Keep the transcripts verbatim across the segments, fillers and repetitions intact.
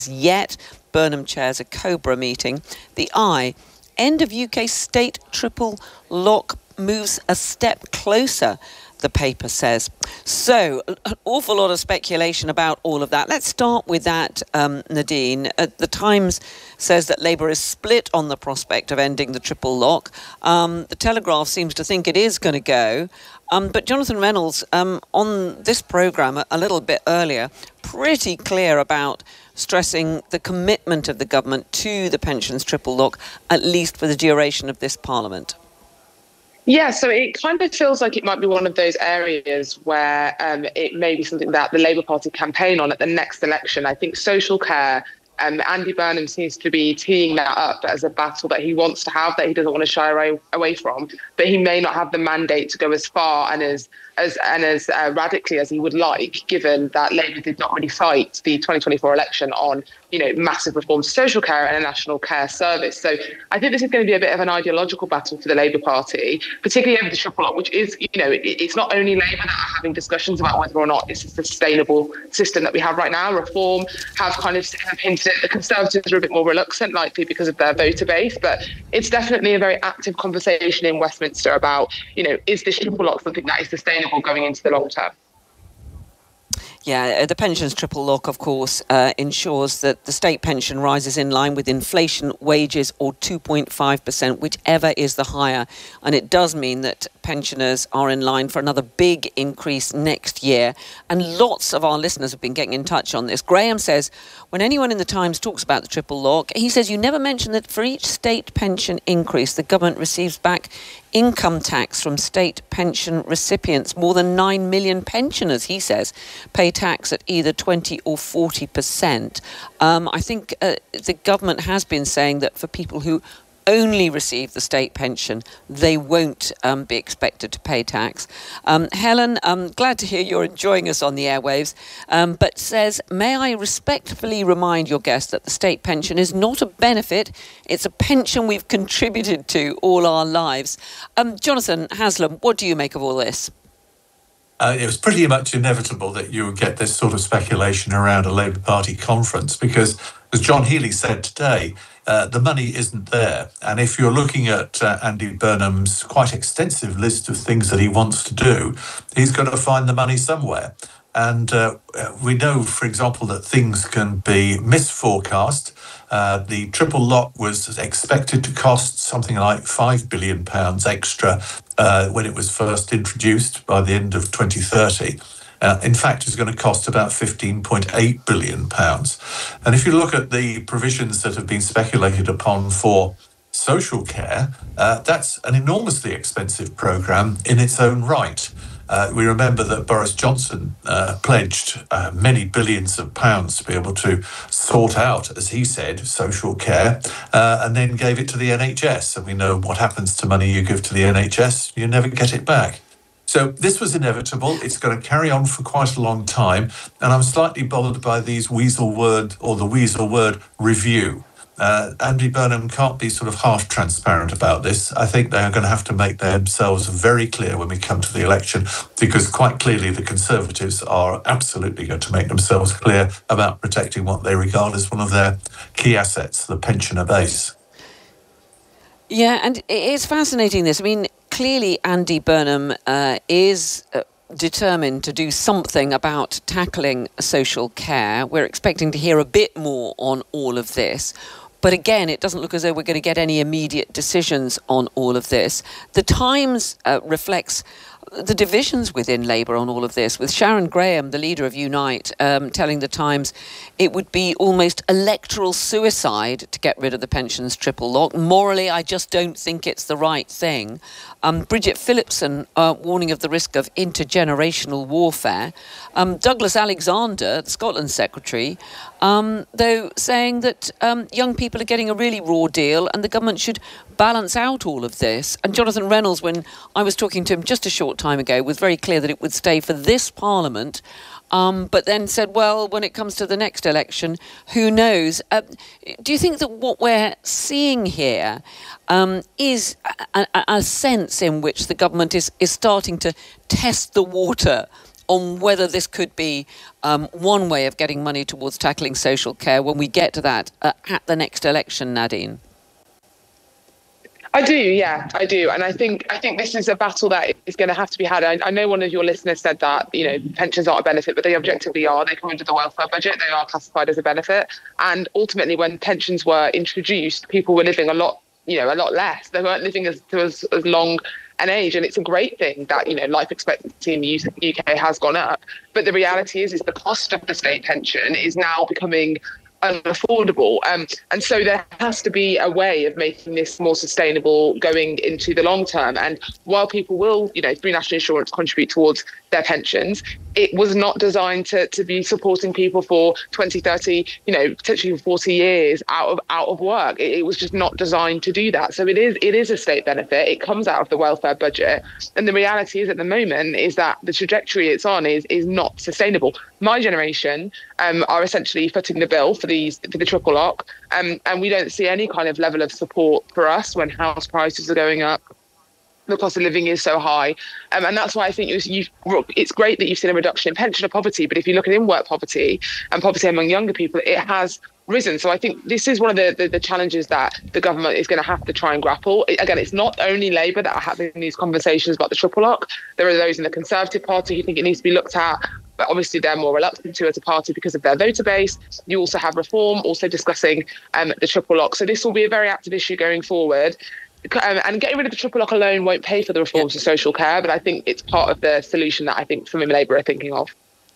yet. Burnham chairs a Cobra meeting. The I, end of U K state triple lock moves a step closer, the paper says. So, an awful lot of speculation about all of that. Let's start with that, um, Nadine. Uh, the Times says that Labour is split on the prospect of ending the triple lock. Um, the Telegraph seems to think it is going to go. Um, but Jonathan Reynolds, um, on this programme a, a little bit earlier, pretty clear about stressing the commitment of the government to the pensions triple lock, at least for the duration of this Parliament. Yeah, so it kind of feels like it might be one of those areas where um, it may be something that the Labour Party campaign on at the next election. I think social care, um, Andy Burnham seems to be teeing that up as a battle that he wants to have, that he doesn't want to shy away, away from, but he may not have the mandate to go as far and as as and as uh, radically as he would like, given that Labour did not really fight the twenty twenty-four election on, you know, massive reforms to social care and a national care service. So I think this is going to be a bit of an ideological battle for the Labour Party, particularly over the triple lock, which is, you know, it, it's not only Labour that are having discussions about whether or not it's a sustainable system that we have right now. Reform have kind of have hinted at the Conservatives are a bit more reluctant, likely because of their voter base, but it's definitely a very active conversation in Westminster about, you know, is this triple lock something that is sustainable going into the long term? Yeah, the pensions triple lock, of course, uh, ensures that the state pension rises in line with inflation, wages, or two point five percent, whichever is the higher. And it does mean that pensioners are in line for another big increase next year. And lots of our listeners have been getting in touch on this. Graham says, when anyone in the Times talks about the triple lock, he says, you never mention that for each state pension increase, the government receives back income tax from state pension recipients. More than nine million pensioners, he says, pay tax at either twenty or forty percent. Um, I think uh, the government has been saying that for people who only receive the state pension, they won't um, be expected to pay tax. Um, Helen, I'm glad to hear you're enjoying us on the airwaves, um, but says, may I respectfully remind your guest that the state pension is not a benefit, it's a pension we've contributed to all our lives. Um, Jonathan Haslam, what do you make of all this? Uh, it was pretty much inevitable that you would get this sort of speculation around a Labour Party conference because, as John Healey said today, uh, the money isn't there. And if you're looking at uh, Andy Burnham's quite extensive list of things that he wants to do, he's got to find the money somewhere. And uh, we know, for example, that things can be misforecast. Uh, the triple lock was expected to cost something like five billion pounds extra uh, when it was first introduced by the end of twenty thirty. Uh, in fact, it's going to cost about fifteen point eight billion pounds. And if you look at the provisions that have been speculated upon for social care, uh, that's an enormously expensive programme in its own right. Uh, we remember that Boris Johnson uh, pledged uh, many billions of pounds to be able to sort out, as he said, social care, uh, and then gave it to the N H S. And we know what happens to money you give to the N H S, you never get it back. So this was inevitable. It's going to carry on for quite a long time. And I'm slightly bothered by these weasel word or the weasel word review. Uh, Andy Burnham can't be sort of half transparent about this. I think they are going to have to make themselves very clear when we come to the election, because quite clearly the Conservatives are absolutely going to make themselves clear about protecting what they regard as one of their key assets, the pensioner base. Yeah, and it's fascinating this. I mean, clearly Andy Burnham uh, is Uh, determined to do something about tackling social care. We're expecting to hear a bit more on all of this. But again, it doesn't look as though we're going to get any immediate decisions on all of this. The Times uh, reflects the divisions within Labour on all of this, with Sharon Graham, the leader of Unite, um, telling the Times it would be almost electoral suicide to get rid of the pensions triple lock. Morally, I just don't think it's the right thing. Um, Bridget Phillipson uh, warning of the risk of intergenerational warfare. Um, Douglas Alexander, the Scotland Secretary, um, though saying that um, young people are getting a really raw deal and the government should balance out all of this. And Jonathan Reynolds, when I was talking to him just a short time ago, was very clear that it would stay for this Parliament, um, but then said, well, when it comes to the next election, who knows? Uh, do you think that what we're seeing here um, is a, a, a sense in which the government is, is starting to test the water on whether this could be um, one way of getting money towards tackling social care when we get to that uh, at the next election, Nadine? I do, yeah, I do. And I think I think this is a battle that is going to have to be had. I, I know one of your listeners said that, you know, pensions aren't a benefit, but they objectively are. They come under the welfare budget. They are classified as a benefit. And ultimately, when pensions were introduced, people were living a lot, you know, a lot less. They weren't living as, to as, as long an age. And it's a great thing that, you know, life expectancy in the U K has gone up. But the reality is, is the cost of the state pension is now becoming unaffordable. Um, and so there has to be a way of making this more sustainable going into the long term. And while people will, you know, through national insurance contribute towards their pensions, it was not designed to, to be supporting people for twenty, thirty, you know, potentially forty years out of out of work. It, it was just not designed to do that. So it is it is a state benefit. It comes out of the welfare budget. And the reality is at the moment is that the trajectory it's on is is not sustainable. My generation um, are essentially footing the bill for these for the triple lock. Um, and we don't see any kind of level of support for us when house prices are going up. The cost of living is so high. Um, and that's why I think you, you, it's great that you've seen a reduction in pensioner poverty. But if you look at in-work poverty and poverty among younger people, it has risen. So I think this is one of the, the, the challenges that the government is going to have to try and grapple. It, again, it's not only Labour that are having these conversations about the triple lock. There are those in the Conservative Party who think it needs to be looked at. But obviously they're more reluctant to as a party because of their voter base. You also have Reform also discussing um, the triple lock. So this will be a very active issue going forward. Um, and getting rid of the triple lock alone won't pay for the reforms of social care, but I think it's part of the solution that I think some in Labour are thinking of.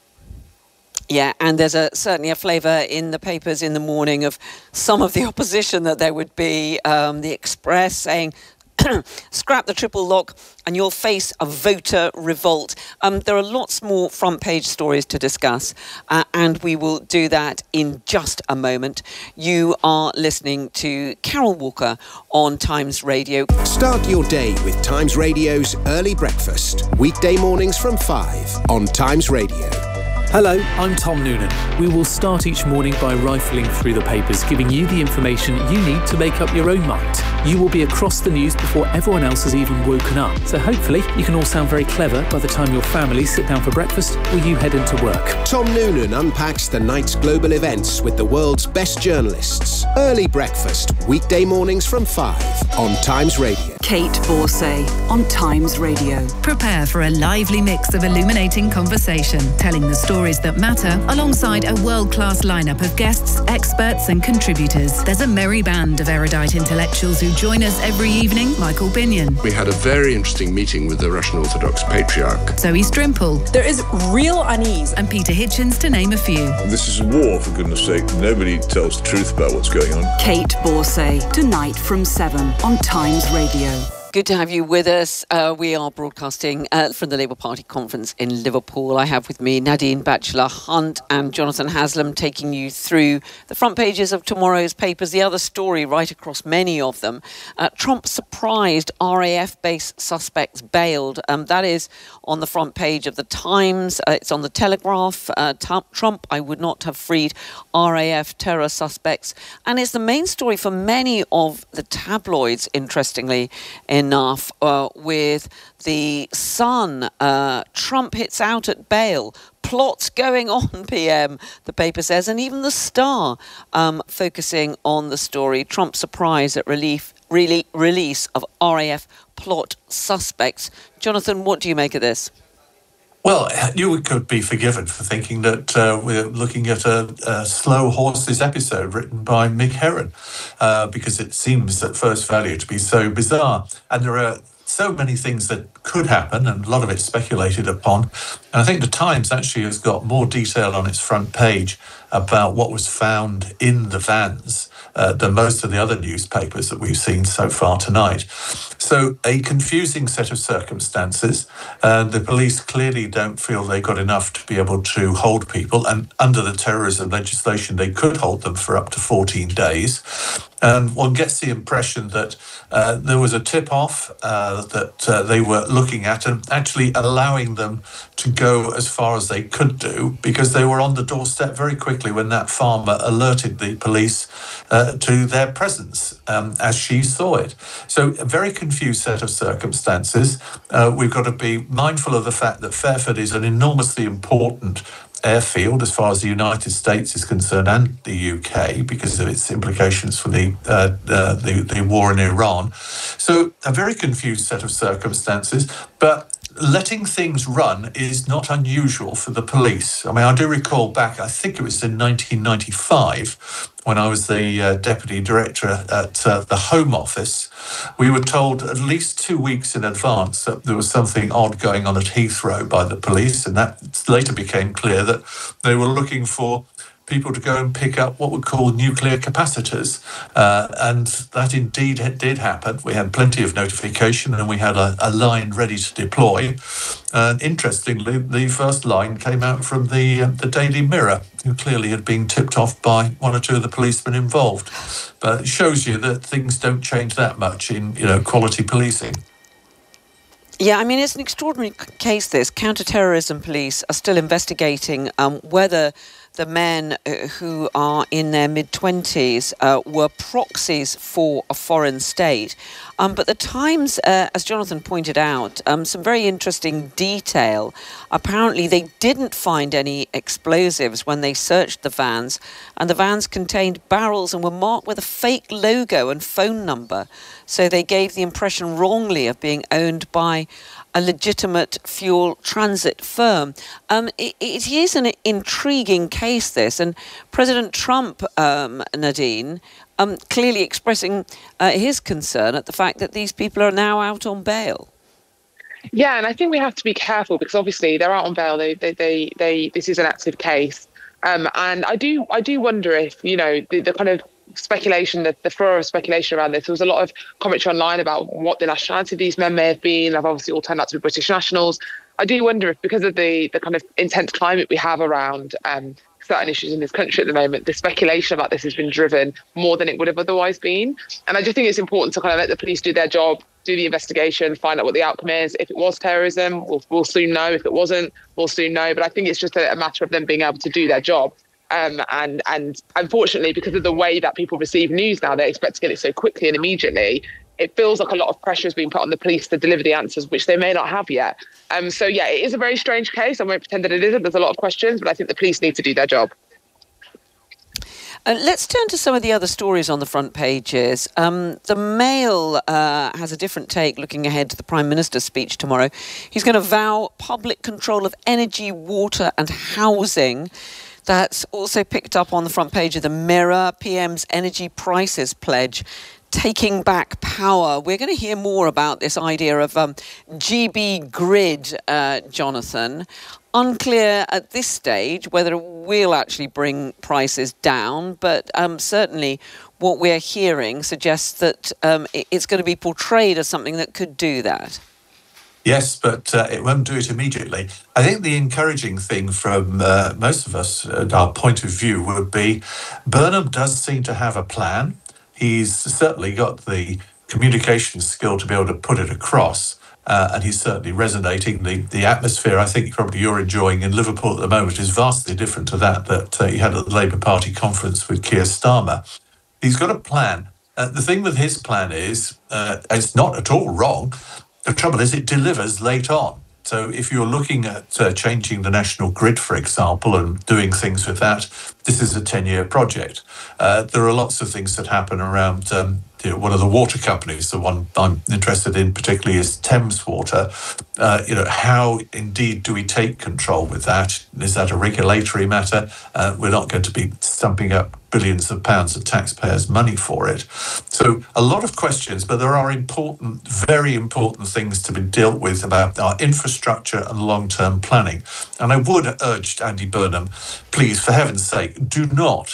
Yeah, and there's a certainly a flavour in the papers in the morning of some of the opposition that there would be. Um, the Express saying, scrap the triple lock and you'll face a voter revolt. Um, there are lots more front page stories to discuss, uh, and we will do that in just a moment. You are listening to Carol Walker on Times Radio. Start your day with Times Radio's Early Breakfast, weekday mornings from five on Times Radio. Hello, I'm Tom Noonan. We will start each morning by rifling through the papers, giving you the information you need to make up your own mind. You will be across the news before everyone else has even woken up. So hopefully you can all sound very clever by the time your family sit down for breakfast or you head into work. Tom Noonan unpacks the night's global events with the world's best journalists. Early Breakfast, weekday mornings from five on Times Radio. Kate Borsay on Times Radio. Prepare for a lively mix of illuminating conversation, telling the stories that matter alongside a world-class lineup of guests, experts and contributors. There's a merry band of erudite intellectuals who join us every evening. Michael Binion. We had a very interesting meeting with the Russian Orthodox Patriarch. Zoe Strimple. There is real unease. And Peter Hitchens, to name a few. This is war, for goodness sake. Nobody tells the truth about what's going on. Kate Borsay, tonight from seven on Times Radio. Good to have you with us. Uh, we are broadcasting uh, from the Labour Party conference in Liverpool. I have with me Nadine Batchelor-Hunt and Jonathan Haslam taking you through the front pages of tomorrow's papers. The other story right across many of them. Uh, Trump surprised R A F-based suspects bailed. Um, that is on the front page of the Times. Uh, it's on the Telegraph. Uh, Trump, I would not have freed R A F terror suspects. And it's the main story for many of the tabloids, interestingly enough, uh, with the Sun. Uh, Trump hits out at bail. Plots going on, P M, the paper says, and even the Star um, focusing on the story. Trump's surprise at relief, really, release of R A F plot suspects. Jonathan, what do you make of this? Well, you could be forgiven for thinking that uh, we're looking at a, a slow horses episode written by Mick Herron, uh, because it seems at first value to be so bizarre. And there are so many things that could happen, and a lot of it's speculated upon. And I think the Times actually has got more detail on its front page about what was found in the vans uh, than most of the other newspapers that we've seen so far tonight. So a confusing set of circumstances. Uh, the police clearly don't feel they got enough to be able to hold people, and under the terrorism legislation, they could hold them for up to fourteen days. And one gets the impression that uh, there was a tip-off uh, that uh, they were looking at and actually allowing them to go go as far as they could do because they were on the doorstep very quickly when that farmer alerted the police uh, to their presence um, as she saw it. So a very confused set of circumstances. Uh, we've got to be mindful of the fact that Fairford is an enormously important airfield as far as the United States is concerned and the U K because of its implications for the, uh, uh, the the war in Iran. So a very confused set of circumstances, but letting things run is not unusual for the police. I mean, I do recall back, I think it was in nineteen ninety-five, when I was the uh, deputy director at uh, the Home Office, we were told at least two weeks in advance that there was something odd going on at Heathrow by the police, and that later became clear that they were looking for people to go and pick up what we call nuclear capacitors. Uh, and that indeed did happen. We had plenty of notification and we had a, a line ready to deploy. And interestingly, the first line came out from the uh, the Daily Mirror, who clearly had been tipped off by one or two of the policemen involved. But it shows you that things don't change that much in, you know, quality policing. Yeah, I mean, it's an extraordinary case, this. Counter-terrorism police are still investigating um, whether the men who are in their mid-twenties uh, were proxies for a foreign state. Um, but the Times, uh, as Jonathan pointed out, um, some very interesting detail. Apparently, they didn't find any explosives when they searched the vans, and the vans contained barrels and were marked with a fake logo and phone number. So they gave the impression wrongly of being owned by a legitimate fuel transit firm. Um, it, it is an intriguing case, this, and President Trump, um, Nadine, um, clearly expressing uh, his concern at the fact that these people are now out on bail. Yeah, and I think we have to be careful because obviously they're out on bail. They, they, they, they this is an active case, um, and I do, I do wonder if you know the, the kind of speculation, that the furor of speculation around this. There was a lot of commentary online about what the nationality of these men may have been. They've obviously all turned out to be British nationals. I do wonder if, because of the the kind of intense climate we have around um, certain issues in this country at the moment, the speculation about this has been driven more than it would have otherwise been. And I just think it's important to kind of let the police do their job, do the investigation, find out what the outcome is. If it was terrorism, we'll, we'll soon know. If it wasn't, we'll soon know. But I think it's just a, a matter of them being able to do their job. Um, and and unfortunately, because of the way that people receive news now, they expect to get it so quickly and immediately. It feels like a lot of pressure is being put on the police to deliver the answers, which they may not have yet. Um, so, yeah, it is a very strange case. I won't pretend that it isn't. There's a lot of questions, but I think the police need to do their job. Uh, let's turn to some of the other stories on the front pages. Um, the Mail uh, has a different take looking ahead to the Prime Minister's speech tomorrow. He's going to vow public control of energy, water and housing. That's also picked up on the front page of the Mirror. P M's energy prices pledge, taking back power. We're going to hear more about this idea of um, G B grid, uh, Jonathan. Unclear at this stage whether it will actually bring prices down, but um, certainly what we're hearing suggests that um, it's going to be portrayed as something that could do that. Yes, but uh, it won't do it immediately. I think the encouraging thing from uh, most of us, uh, our point of view, would be Burnham does seem to have a plan. He's certainly got the communication skill to be able to put it across, uh, and he's certainly resonating. The, the atmosphere I think probably you're enjoying in Liverpool at the moment is vastly different to that that uh, he had at the Labour Party conference with Keir Starmer. He's got a plan. Uh, the thing with his plan is, uh, it's not at all wrong. The trouble is it delivers late on. So if you're looking at uh, changing the national grid, for example, and doing things with that, this is a ten-year project. Uh, there are lots of things that happen around um, you know, one of the water companies. The one I'm interested in particularly is Thames Water. Uh, you know, how indeed do we take control with that? Is that a regulatory matter? Uh, we're not going to be stumping up billions of pounds of taxpayers' money for it. So a lot of questions, but there are important, very important things to be dealt with about our infrastructure and long-term planning. And I would urge Andy Burnham, please, for heaven's sake, do not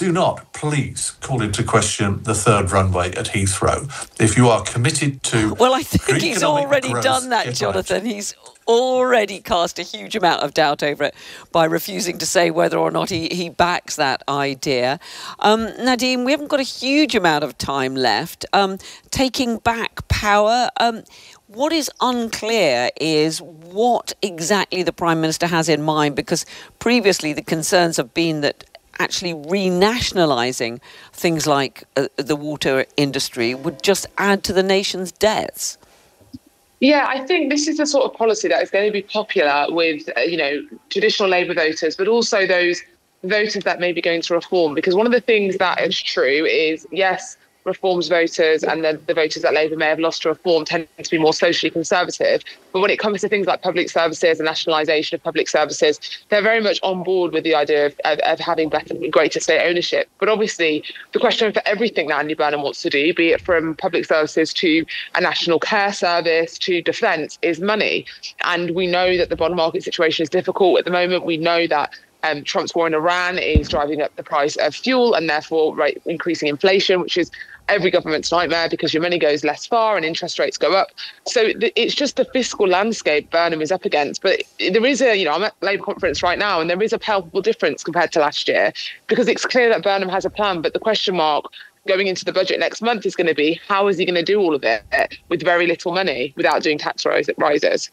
do not, please, call into question the third runway at Heathrow. If you are committed to... Well, I think he's already growth, done that, Jonathan. Out. He's already cast a huge amount of doubt over it by refusing to say whether or not he, he backs that idea. Um, Nadine, we haven't got a huge amount of time left. Um, taking back power... Um, What is unclear is what exactly the Prime Minister has in mind, because previously the concerns have been that actually renationalising things like uh, the water industry would just add to the nation's debts. Yeah, I think this is the sort of policy that is going to be popular with, uh, you know, traditional Labour voters, but also those voters that may be going to reform. Because one of the things that is true is, yes, reforms voters and the, the voters that Labour may have lost to reform tend to be more socially conservative. But when it comes to things like public services and nationalisation of public services, they're very much on board with the idea of, of, of having better, greater state ownership. But obviously, the question for everything that Andy Burnham wants to do, be it from public services to a national care service to defence, is money. And we know that the bond market situation is difficult at the moment. We know that Um, Trump's war in Iran is driving up the price of fuel and therefore right, increasing inflation, which is every government's nightmare because your money goes less far and interest rates go up. So th- it's just the fiscal landscape Burnham is up against. But there is a, you know, I'm at Labour conference right now, and there is a palpable difference compared to last year, because it's clear that Burnham has a plan. But the question mark going into the budget next month is going to be, how is he going to do all of it with very little money without doing tax rise- rises?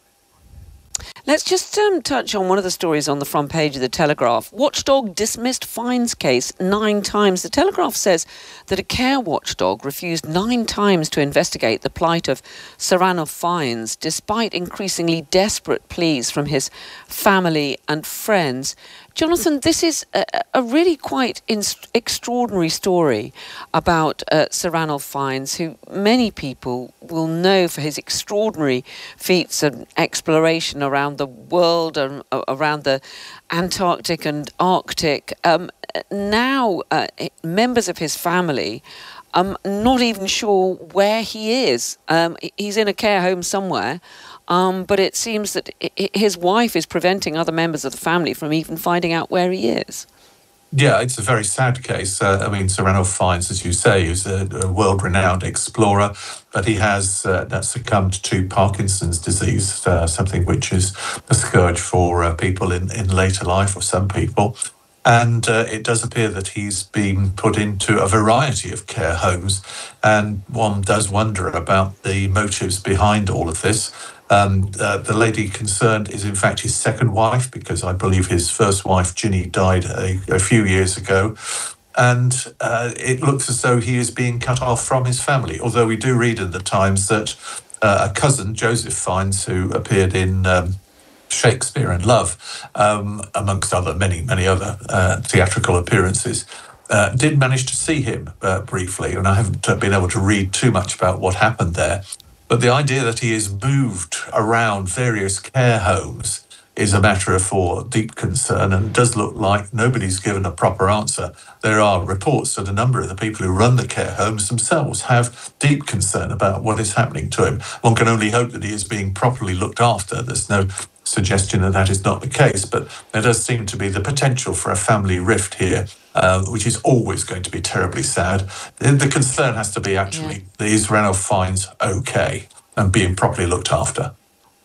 Let's just um, touch on one of the stories on the front page of the Telegraph. Watchdog dismissed fines case nine times. The Telegraph says that a care watchdog refused nine times to investigate the plight of Sir Ranulph Fiennes, despite increasingly desperate pleas from his family and friends. Jonathan, this is a, a really quite in, extraordinary story about uh, Sir Ranulph Fiennes, who many people will know for his extraordinary feats of exploration around the world and uh, around the Antarctic and Arctic. Um, now, uh, members of his family um, not even sure where he is. Um, he's in a care home somewhere. Um, but it seems that his wife is preventing other members of the family from even finding out where he is. Yeah, it's a very sad case. Uh, I mean, Sir Ranulph Fiennes, as you say, is a, a world-renowned explorer, but he has uh, succumbed to Parkinson's disease, uh, something which is a scourge for uh, people in, in later life, or some people. And uh, it does appear that he's been put into a variety of care homes, and one does wonder about the motives behind all of this. Um, uh, the lady concerned is in fact his second wife, because I believe his first wife, Ginny, died a, a few years ago. And uh, it looks as though he is being cut off from his family, although we do read in the Times that uh, a cousin, Joseph Fiennes, who appeared in um, Shakespeare in Love, um, amongst other many, many other uh, theatrical appearances, uh, did manage to see him uh, briefly. And I haven't uh, been able to read too much about what happened there. But the idea that he is moved around various care homes is a matter for deep concern, and does look like nobody's given a proper answer. There are reports that a number of the people who run the care homes themselves have deep concern about what is happening to him. One can only hope that he is being properly looked after. There's no suggestion that that is not the case, but there does seem to be the potential for a family rift here, uh, which is always going to be terribly sad. The, the concern has to be actually, yeah. Is Ranulph Fiennes okay and being properly looked after?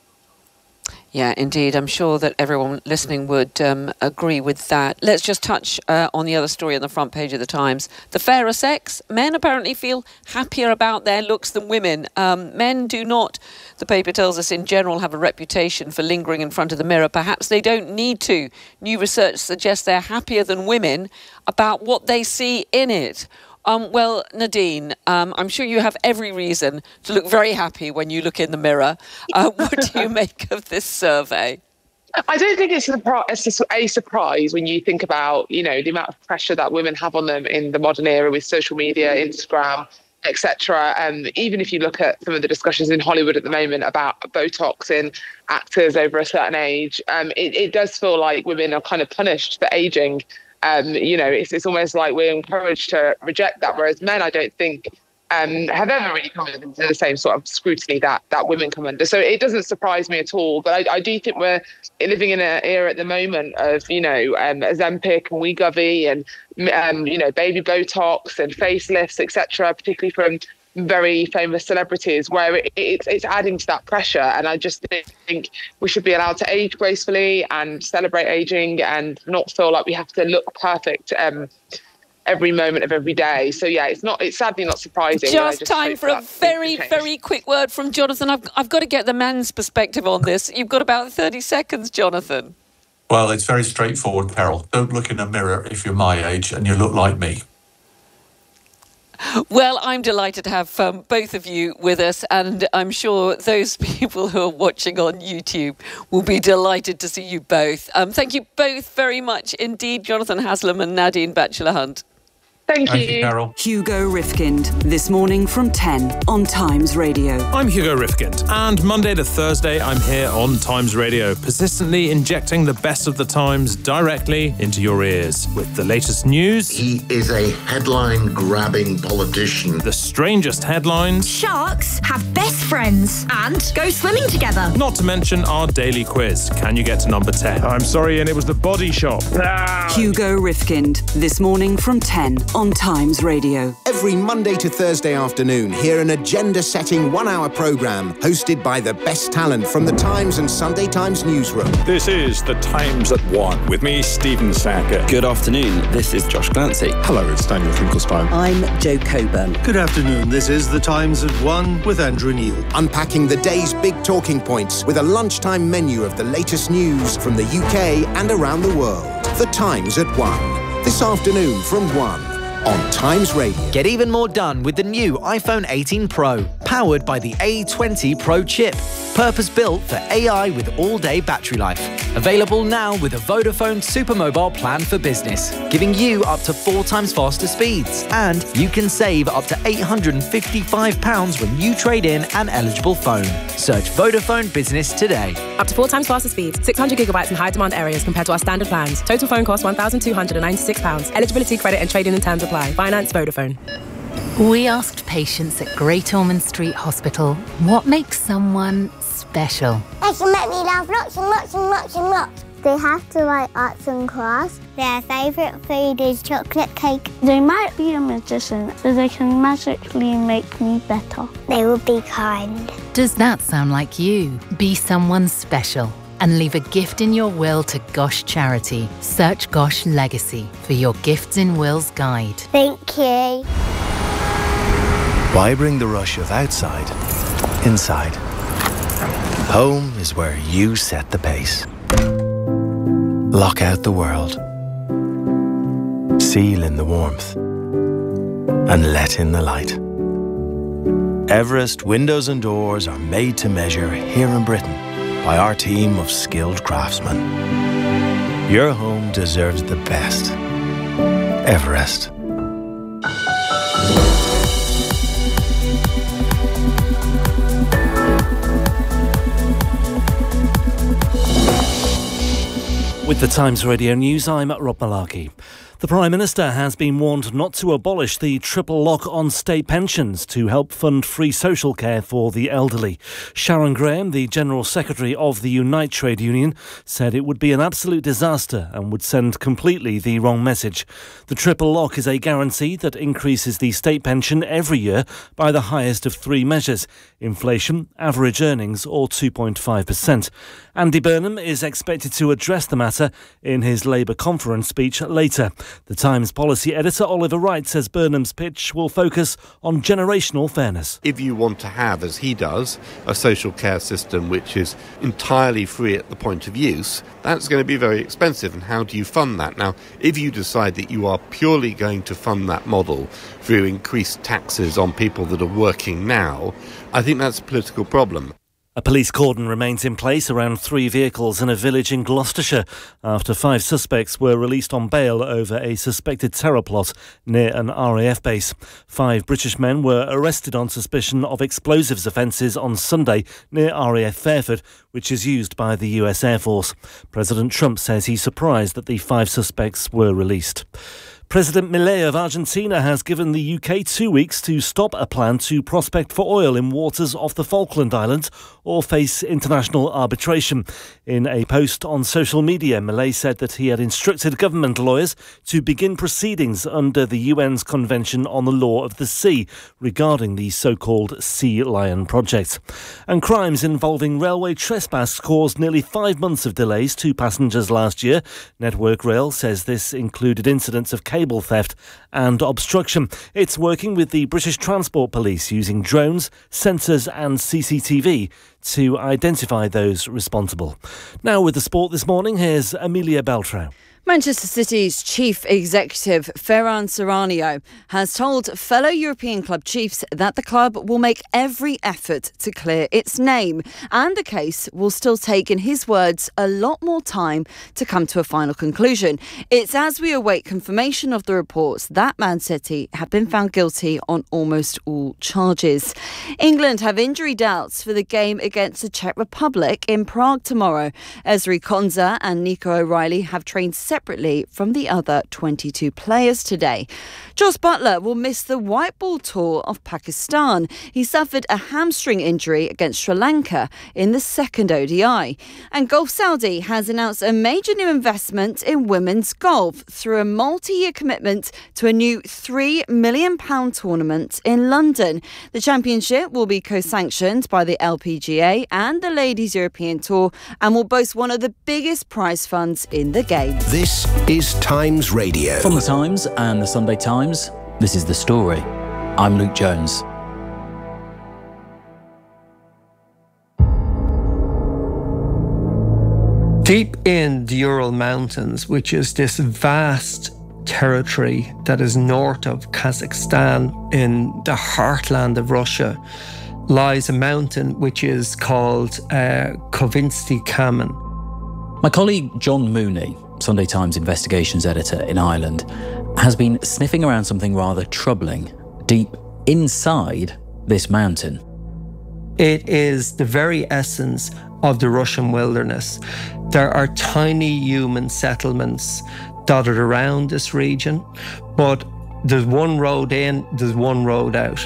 Yeah, indeed. I'm sure that everyone listening would um, agree with that. Let's just touch uh, on the other story on the front page of the Times. The fairer sex. Men apparently feel happier about their looks than women. Um, men do not, the paper tells us, in general, have a reputation for lingering in front of the mirror. Perhaps they don't need to. New research suggests they're happier than women about what they see in it. Um, well, Nadine, um, I'm sure you have every reason to look very happy when you look in the mirror. Uh, what do you make of this survey? I don't think it's a, it's a surprise when you think about, you know, the amount of pressure that women have on them in the modern era with social media, Instagram, et cetera. Um, even if you look at some of the discussions in Hollywood at the moment about Botox in actors over a certain age, um, it, it does feel like women are kind of punished for aging. Um, you know, it's, it's almost like we're encouraged to reject that, whereas men, I don't think um, have ever really come under the same sort of scrutiny that that women come under. So it doesn't surprise me at all. But I, I do think we're living in an era at the moment of, you know, um, Ozempic and Wegovy and, um, you know, baby Botox and facelifts, et cetera, particularly from very famous celebrities, where it, it's, it's adding to that pressure. And I just think we should be allowed to age gracefully and celebrate aging and not feel like we have to look perfect um, every moment of every day. So yeah, it's not. It's sadly not surprising. Just, just time for a very, very quick word from Jonathan. I've, I've got to get the men's perspective on this. You've got about thirty seconds, Jonathan. Well, it's very straightforward, Carol. Don't look in a mirror if you're my age and you look like me. Well, I'm delighted to have um, both of you with us, and I'm sure those people who are watching on YouTube will be delighted to see you both. Um, thank you both very much indeed, Jonathan Haslam and Nadine Batchelor-Hunt. Thank, Thank you. you, Carol. Hugo Rifkind, this morning from ten on Times Radio. I'm Hugo Rifkind, and Monday to Thursday I'm here on Times Radio, persistently injecting the best of the Times directly into your ears. With the latest news... He is a headline-grabbing politician. The strangest headlines... Sharks have best friends and go swimming together. Not to mention our daily quiz. Can you get to number ten? I'm sorry, and it was the Body Shop. Ah. Hugo Rifkind, this morning from ten on Times Radio. Every Monday to Thursday afternoon, hear an agenda-setting one-hour programme hosted by the best talent from the Times and Sunday Times newsroom. This is The Times at One with me, Stephen Sacker. Good afternoon, this is Josh Glancy. Hello, it's Daniel Finkelstein. I'm Joe Coburn. Good afternoon, this is The Times at One with Andrew Neil. Unpacking the day's big talking points with a lunchtime menu of the latest news from the U K and around the world. The Times at One. This afternoon from one. On Times Radio. Get even more done with the new iPhone eighteen Pro, powered by the A twenty Pro chip. Purpose-built for A I with all-day battery life. Available now with a Vodafone Supermobile plan for business, giving you up to four times faster speeds. And you can save up to eight hundred fifty-five pounds when you trade in an eligible phone. Search Vodafone Business today. Up to four times faster speeds, six hundred gigabytes in high-demand areas compared to our standard plans. Total phone cost one thousand two hundred ninety-six pounds. Eligibility, credit and trading in terms apply. Finance Vodafone. We asked patients at Great Ormond Street Hospital what makes someone special. They can make me laugh lots and lots and lots and lots. They have to like arts and crafts. Their favourite food is chocolate cake. They might be a magician, so they can magically make me better. They will be kind. Does that sound like you? Be someone special and leave a gift in your will to Gosh Charity. Search Gosh Legacy for your Gifts in Wills guide. Thank you. Why bring the rush of outside inside? Home is where you set the pace. Lock out the world. Seal in the warmth. And let in the light. Everest windows and doors are made to measure here in Britain by our team of skilled craftsmen. Your home deserves the best. Everest. With the Times Radio News, I'm Rob Malarkey. The Prime Minister has been warned not to abolish the triple lock on state pensions to help fund free social care for the elderly. Sharon Graham, the General Secretary of the Unite Trade Union, said it would be an absolute disaster and would send completely the wrong message. The triple lock is a guarantee that increases the state pension every year by the highest of three measures: inflation, average earnings or two point five percent. Andy Burnham is expected to address the matter in his Labour conference speech later. The Times policy editor Oliver Wright says Burnham's pitch will focus on generational fairness. If you want to have, as he does, a social care system which is entirely free at the point of use, that's going to be very expensive. And how do you fund that? Now, if you decide that you are purely going to fund that model through increased taxes on people that are working now, I think that's a political problem. A police cordon remains in place around three vehicles in a village in Gloucestershire after five suspects were released on bail over a suspected terror plot near an R A F base. Five British men were arrested on suspicion of explosives offences on Sunday near R A F Fairford, which is used by the U S Air Force. President Trump says he's surprised that the five suspects were released. President Milei of Argentina has given the U K two weeks to stop a plan to prospect for oil in waters off the Falkland Islands or face international arbitration. In a post on social media, Milei said that he had instructed government lawyers to begin proceedings under the U N's Convention on the Law of the Sea regarding the so-called Sea Lion project. And crimes involving railway trespass caused nearly five months of delays to passengers last year. Network Rail says this included incidents of cable theft and obstruction. It's working with the British Transport Police using drones, sensors and C C T V to identify those responsible. Now with the sport this morning, here's Amelia Beltrão. Manchester City's chief executive, Ferran Serrano, has told fellow European club chiefs that the club will make every effort to clear its name, and the case will still take, in his words, a lot more time to come to a final conclusion. It's as we await confirmation of the reports that Man City have been found guilty on almost all charges. England have injury doubts for the game against the Czech Republic in Prague tomorrow. Ezri Konsa and Nico O'Reilly have trained separately separately from the other twenty-two players today. Jos Buttler will miss the white ball tour of Pakistan. He suffered a hamstring injury against Sri Lanka in the second O D I. And Golf Saudi has announced a major new investment in women's golf through a multi-year commitment to a new three million pounds tournament in London. The championship will be co-sanctioned by the L P G A and the Ladies European Tour and will boast one of the biggest prize funds in the game. This is Times Radio. From The Times and The Sunday Times, this is The Story. I'm Luke Jones. Deep in the Ural Mountains, which is this vast territory that is north of Kazakhstan in the heartland of Russia, lies a mountain which is called uh, Kovinsky Kamen. My colleague John Mooney, Sunday Times investigations editor in Ireland, has been sniffing around something rather troubling deep inside this mountain. It is the very essence of the Russian wilderness. There are tiny human settlements dotted around this region, but there's one road in, there's one road out.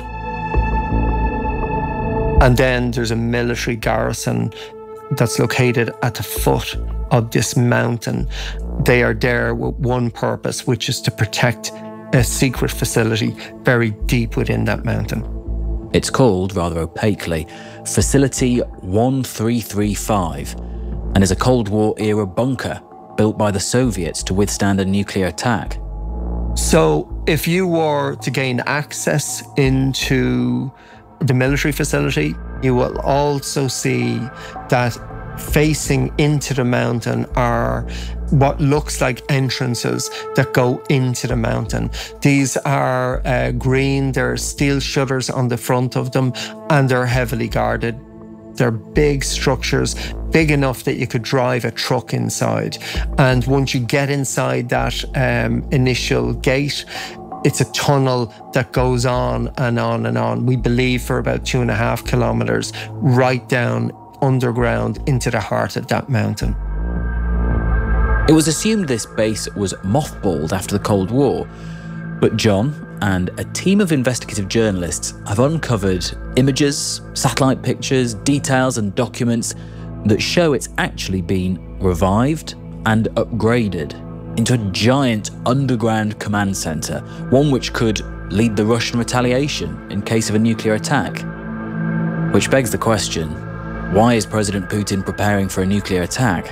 And then there's a military garrison that's located at the foot of this mountain. They are there with one purpose, which is to protect a secret facility very deep within that mountain. It's called, rather opaquely, Facility one three three five, and is a Cold War era bunker built by the Soviets to withstand a nuclear attack. So if you were to gain access into the military facility, you will also see that facing into the mountain are what looks like entrances that go into the mountain. These are uh, green, there are steel shutters on the front of them, and they're heavily guarded. They're big structures, big enough that you could drive a truck inside. And once you get inside that um, initial gate, it's a tunnel that goes on and on and on. We believe for about two and a half kilometres, right down underground into the heart of that mountain. It was assumed this base was mothballed after the Cold War, but John and a team of investigative journalists have uncovered images, satellite pictures, details and documents that show it's actually been revived and upgraded into a giant underground command centre, one which could lead the Russian retaliation in case of a nuclear attack. Which begs the question, why is President Putin preparing for a nuclear attack?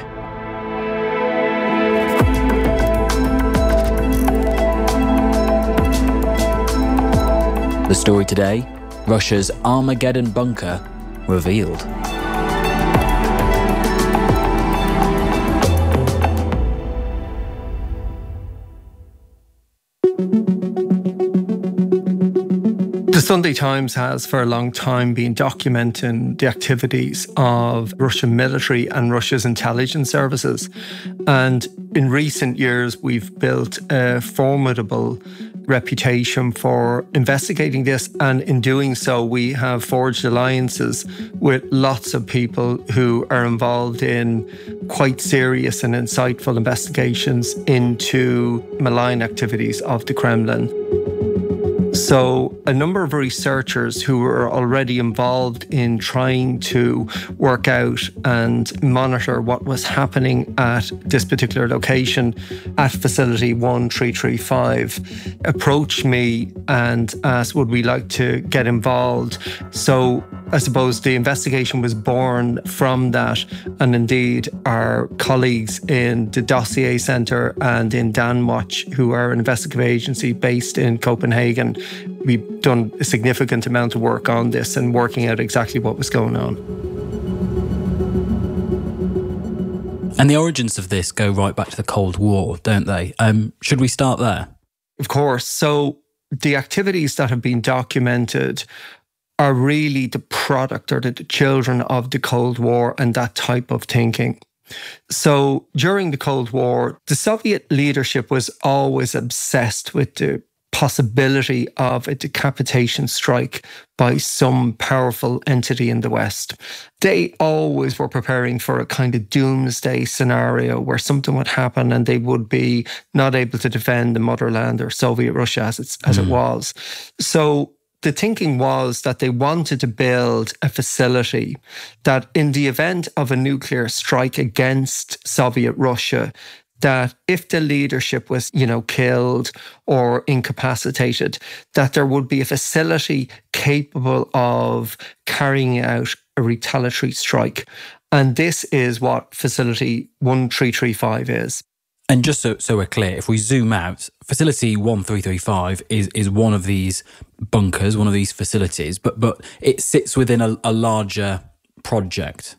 The story today, Russia's Armageddon bunker revealed. The Sunday Times has for a long time been documenting the activities of Russian military and Russia's intelligence services. And in recent years, we've built a formidable reputation for investigating this, and in doing so, we have forged alliances with lots of people who are involved in quite serious and insightful investigations into malign activities of the Kremlin. So a number of researchers who were already involved in trying to work out and monitor what was happening at this particular location at Facility one three three five approached me and asked, would we like to get involved? So I suppose the investigation was born from that, and indeed our colleagues in the Dossier Centre and in Danwatch, who are an investigative agency based in Copenhagen, we've done a significant amount of work on this and working out exactly what was going on. And the origins of this go right back to the Cold War, don't they? Um, should we start there? Of course. So the activities that have been documented are really the product or the children of the Cold War and that type of thinking. So during the Cold War, the Soviet leadership was always obsessed with the possibility of a decapitation strike by some powerful entity in the West. They always were preparing for a kind of doomsday scenario where something would happen and they would be not able to defend the motherland or Soviet Russia as, it's, as mm. it was. So the thinking was that they wanted to build a facility that in the event of a nuclear strike against Soviet Russia, that if the leadership was, you know, killed or incapacitated, that there would be a facility capable of carrying out a retaliatory strike. And this is what Facility one three three five is. And just so, so we're clear, if we zoom out, Facility one three three five is, is one of these bunkers, one of these facilities, but but it sits within a, a larger project.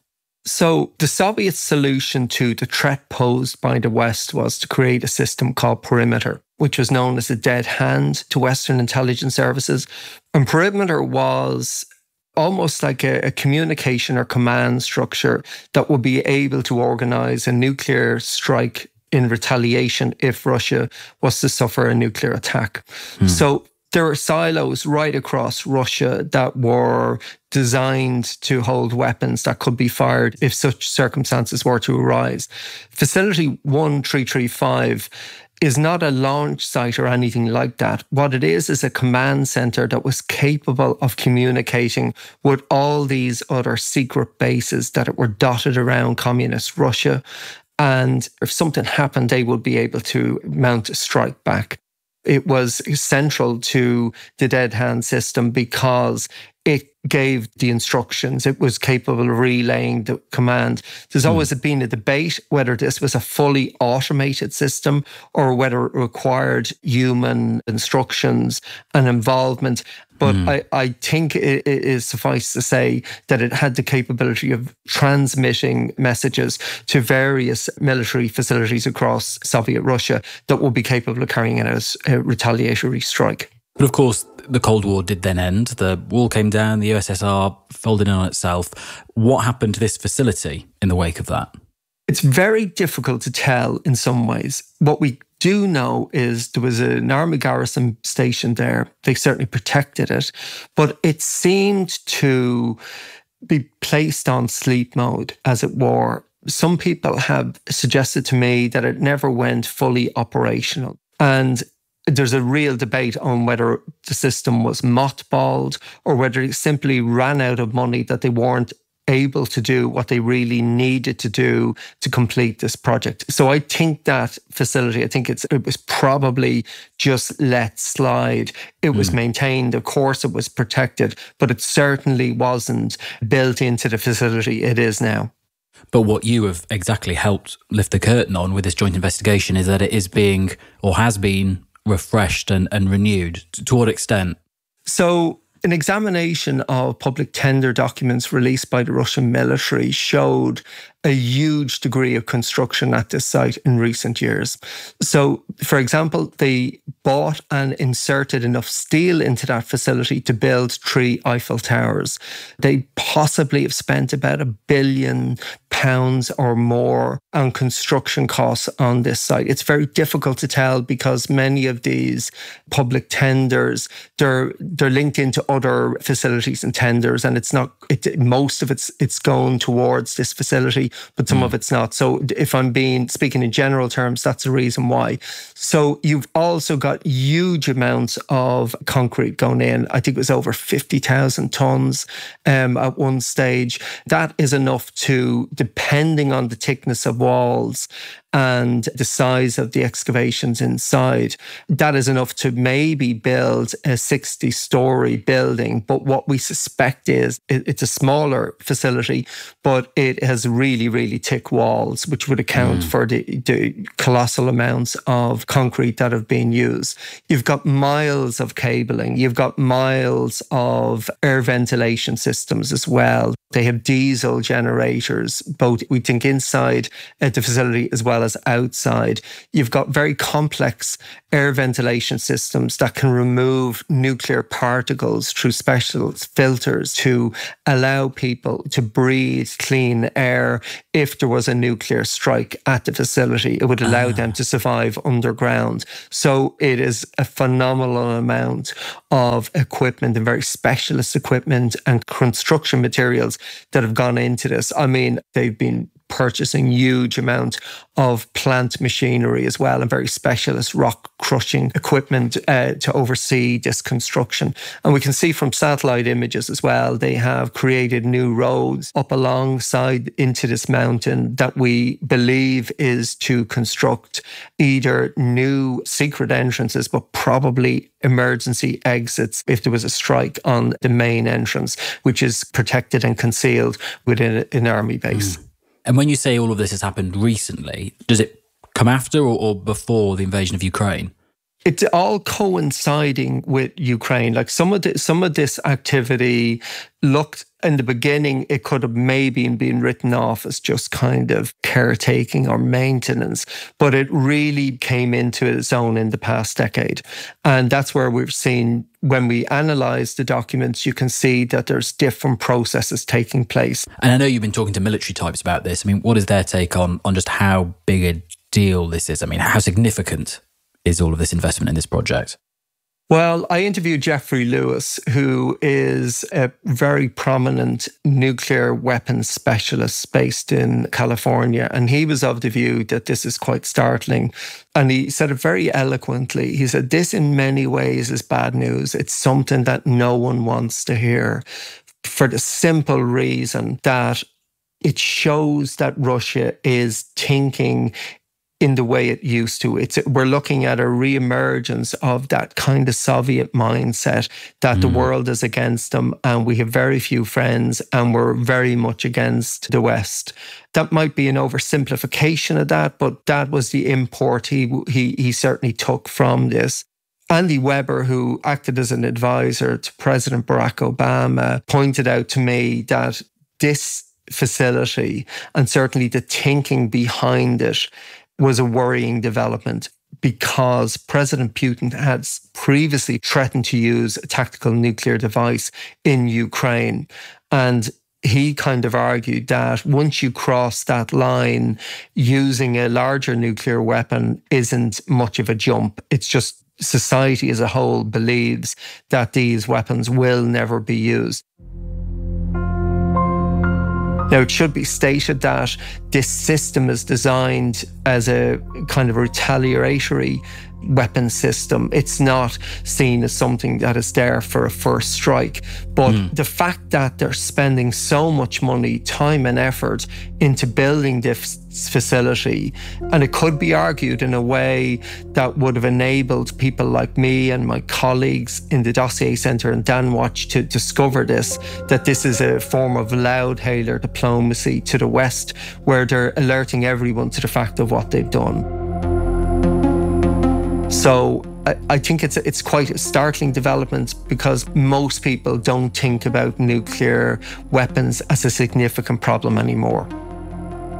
So the Soviet solution to the threat posed by the West was to create a system called Perimeter, which was known as a dead hand to Western intelligence services. And Perimeter was almost like a, a communication or command structure that would be able to organise a nuclear strike in retaliation if Russia was to suffer a nuclear attack. Mm. So there were silos right across Russia that were designed to hold weapons that could be fired if such circumstances were to arise. Facility one three three five is not a launch site or anything like that. What it is is a command centre that was capable of communicating with all these other secret bases that were dotted around communist Russia. And if something happened, they would be able to mount a strike back. It was central to the dead hand system because it gave the instructions. It was capable of relaying the command. There's always mm. been a debate whether this was a fully automated system or whether it required human instructions and involvement. But mm. I, I think it, it is suffice to say that it had the capability of transmitting messages to various military facilities across Soviet Russia that would be capable of carrying out a retaliatory strike. But of course, the Cold War did then end. The wall came down, the U S S R folded in on itself. What happened to this facility in the wake of that? It's very difficult to tell in some ways. What we do know is there was an army garrison stationed there. They certainly protected it, but it seemed to be placed on sleep mode, as it were. Some people have suggested to me that it never went fully operational. And there's a real debate on whether the system was mothballed or whether it simply ran out of money that they weren't able to do what they really needed to do to complete this project. So I think that facility, I think it's, it was probably just let slide. It was mm. maintained, of course it was protected, but it certainly wasn't built into the facility it is now. But what you have exactly helped lift the curtain on with this joint investigation is that it is being, or has been, refreshed and, and renewed. To what extent? So an examination of public tender documents released by the Russian military showed a huge degree of construction at this site in recent years. So, for example, they bought and inserted enough steel into that facility to build three Eiffel Towers. They possibly have spent about a billion pounds or more on construction costs on this site. It's very difficult to tell because many of these public tenders, they're they're linked into other facilities and tenders, and it's not, it, most of it's it's going towards this facility, but some mm. of it's not. So if I'm being speaking in general terms, that's the reason why. So you've also got huge amounts of concrete going in. I think it was over fifty thousand tonnes um, at one stage. That is enough to, depending on the thickness of walls and the size of the excavations inside, that is enough to maybe build a sixty-storey building. But what we suspect is it's a smaller facility, but it has really, really thick walls, which would account mm. for the, the colossal amounts of concrete that have been used. You've got miles of cabling. You've got miles of air ventilation systems as well. They have diesel generators, both we think inside at the facility as well as outside. You've got very complex air ventilation systems that can remove nuclear particles through special filters to allow people to breathe clean air if there was a nuclear strike at the facility. It would allow ah. them to survive underground. So it is a phenomenal amount of equipment and very specialist equipment and construction materials that have gone into this. I mean, they've been purchasing huge amount of plant machinery as well and very specialist rock crushing equipment uh, to oversee this construction. And we can see from satellite images as well, they have created new roads up alongside into this mountain that we believe is to construct either new secret entrances, but probably emergency exits if there was a strike on the main entrance, which is protected and concealed within an army base. Mm. And when you say all of this has happened recently, does it come after or, or before the invasion of Ukraine? It's all coinciding with Ukraine. Like some of the, some of this activity looked in the beginning, it could have maybe been written off as just kind of caretaking or maintenance, but it really came into its own in the past decade. And that's where we've seen, when we analyse the documents, you can see that there's different processes taking place. And I know you've been talking to military types about this. I mean, what is their take on, on just how big a deal this is? I mean, how significant is all of this investment in this project? Well, I interviewed Jeffrey Lewis, who is a very prominent nuclear weapons specialist based in California. And he was of the view that this is quite startling. And he said it very eloquently. He said, this in many ways is bad news. It's something that no one wants to hear, for the simple reason that it shows that Russia is thinking in the way it used to. It's we're looking at a re-emergence of that kind of Soviet mindset that mm. the world is against them and we have very few friends and we're very much against the West. That might be an oversimplification of that, but that was the import he he, he certainly took from this. Andy Weber, who acted as an advisor to President Barack Obama, pointed out to me that this facility and certainly the thinking behind it was a worrying development because President Putin had previously threatened to use a tactical nuclear device in Ukraine. And he kind of argued that once you cross that line, using a larger nuclear weapon isn't much of a jump. It's just society as a whole believes that these weapons will never be used. Now, it should be stated that this system is designed as a kind of retaliatory weapon system. It's not seen as something that is there for a first strike. But mm. the fact that they're spending so much money, time and effort into building this facility, and it could be argued in a way that would have enabled people like me and my colleagues in the Dossier Centre and Danwatch to discover this, that this is a form of loud-hailer diplomacy to the West, where they're alerting everyone to the fact of what they've done. So I, I think it's it's quite a startling development because most people don't think about nuclear weapons as a significant problem anymore.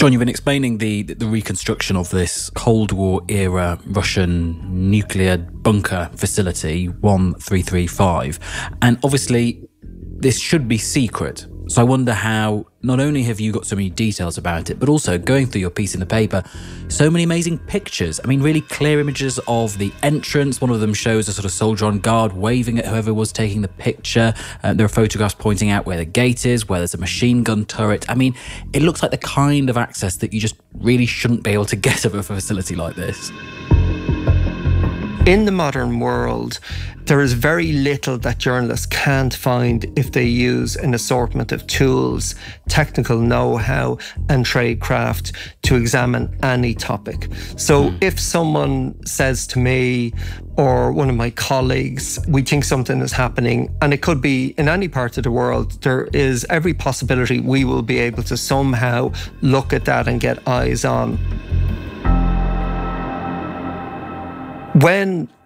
John, you've been explaining the, the reconstruction of this Cold War era Russian nuclear bunker facility one three three five. And obviously, this should be secret. So I wonder how, not only have you got so many details about it, but also going through your piece in the paper, so many amazing pictures. I mean, really clear images of the entrance. One of them shows a sort of soldier on guard waving at whoever was taking the picture. Uh, there are photographs pointing out where the gate is, where there's a machine gun turret. I mean, it looks like the kind of access that you just really shouldn't be able to get of a facility like this. In the modern world, there is very little that journalists can't find if they use an assortment of tools, technical know-how and tradecraft to examine any topic. So if someone says to me or one of my colleagues, we think something is happening, and it could be in any part of the world, there is every possibility we will be able to somehow look at that and get eyes on. When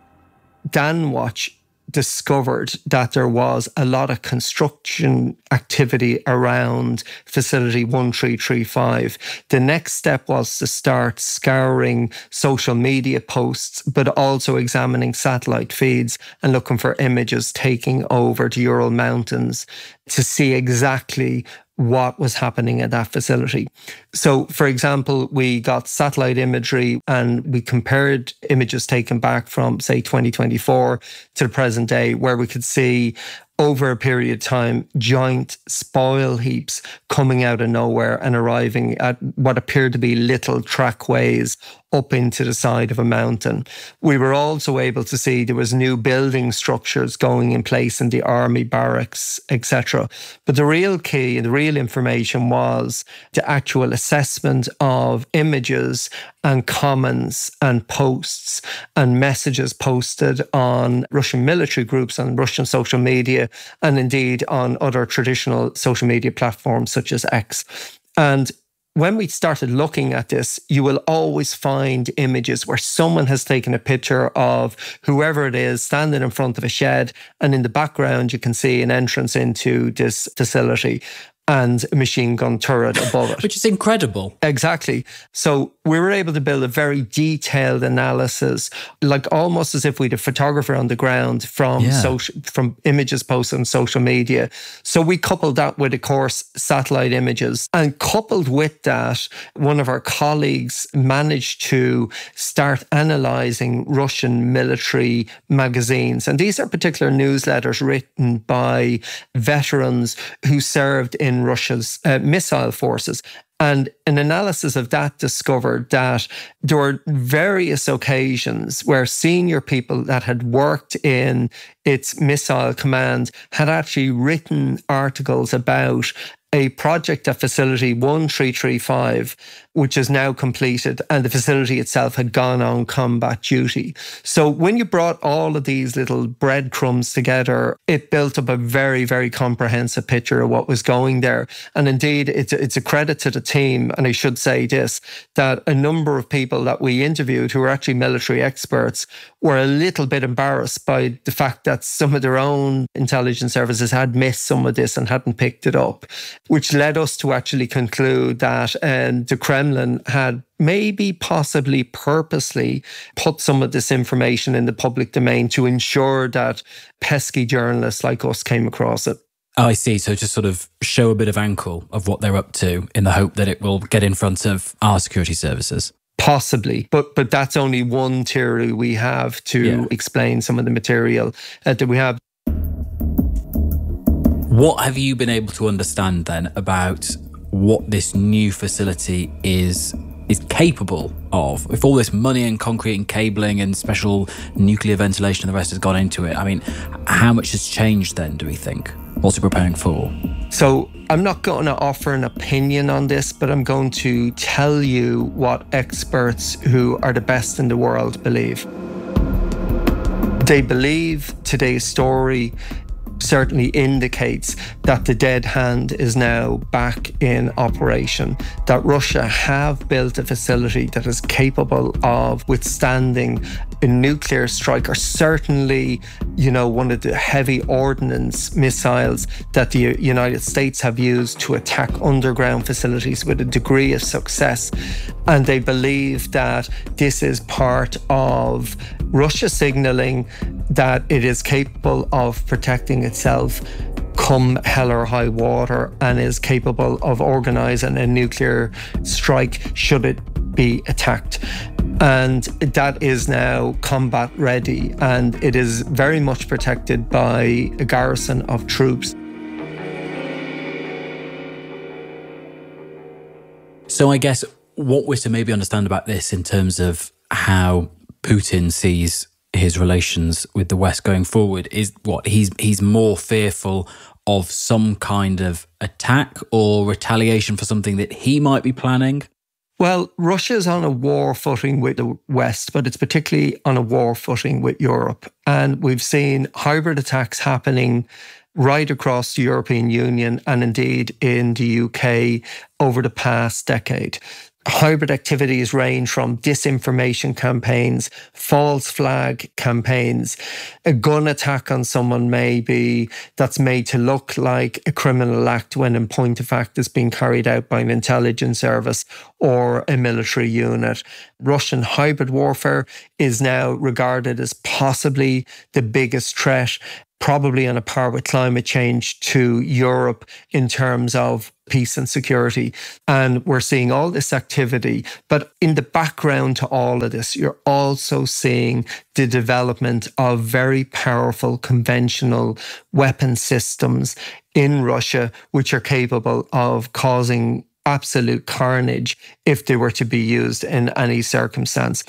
Danwatch discovered that there was a lot of construction activity around facility one three three five, the next step was to start scouring social media posts, but also examining satellite feeds and looking for images taking over the Ural Mountains to see exactly what was happening at that facility. So, for example, we got satellite imagery and we compared images taken back from, say, twenty twenty-four to the present day, where we could see over a period of time, giant spoil heaps coming out of nowhere and arriving at what appeared to be little trackways up into the side of a mountain. We were also able to see there was new building structures going in place in the army barracks, et cetera. But the real key and the real information was the actual assessment of images and comments and posts and messages posted on Russian military groups, on Russian social media, and indeed on other traditional social media platforms such as X. And when we started looking at this, you will always find images where someone has taken a picture of whoever it is standing in front of a shed, and in the background you can see an entrance into this facility and a machine gun turret above it. Which is incredible. Exactly. So we were able to build a very detailed analysis, like almost as if we had a photographer on the ground from Yeah. social, from images posted on social media. So we coupled that with, of course, satellite images. And coupled with that, one of our colleagues managed to start analysing Russian military magazines. And these are particular newsletters written by veterans who served in Russia's uh, missile forces. And an analysis of that discovered that there were various occasions where senior people that had worked in its missile command had actually written articles about a project at facility one three three five, which is now completed, and the facility itself had gone on combat duty. So when you brought all of these little breadcrumbs together, it built up a very, very comprehensive picture of what was going there. And indeed, it's a, it's a credit to the team, and I should say this, that a number of people that we interviewed who were actually military experts were a little bit embarrassed by the fact that some of their own intelligence services had missed some of this and hadn't picked it up, which led us to actually conclude that um, the Kremlin had maybe possibly purposely put some of this information in the public domain to ensure that pesky journalists like us came across it. Oh, I see. So just sort of show a bit of ankle of what they're up to in the hope that it will get in front of our security services. Possibly, but but that's only one theory we have to yeah. explain some of the material uh, that we have. What have you been able to understand then about what this new facility is is capable of? If all this money and concrete and cabling and special nuclear ventilation and the rest has gone into it, I mean, how much has changed then, do we think? What's it preparing for? So I'm not going to offer an opinion on this, but I'm going to tell you what experts who are the best in the world believe. They believe today's story certainly indicates that the dead hand is now back in operation, that Russia have built a facility that is capable of withstanding a nuclear strike, or certainly, you know, one of the heavy ordnance missiles that the United States have used to attack underground facilities with a degree of success. And they believe that this is part of Russia signalling that it is capable of protecting itself come hell or high water, and is capable of organising a nuclear strike should it be attacked. And that is now combat ready, and it is very much protected by a garrison of troops. So I guess what we're to maybe understand about this in terms of how Putin sees his relations with the West going forward is what he's he's more fearful of some kind of attack or retaliation for something that he might be planning. Well, Russia's on a war footing with the West, but it's particularly on a war footing with Europe. And we've seen hybrid attacks happening right across the European Union and indeed in the U K over the past decade. Hybrid activities range from disinformation campaigns, false flag campaigns, a gun attack on someone maybe that's made to look like a criminal act when in point of fact is being carried out by an intelligence service or a military unit. Russian hybrid warfare is now regarded as possibly the biggest threat, probably on a par with climate change, to Europe in terms of peace and security. And we're seeing all this activity. But in the background to all of this, you're also seeing the development of very powerful conventional weapon systems in Russia, which are capable of causing absolute carnage if they were to be used in any circumstance.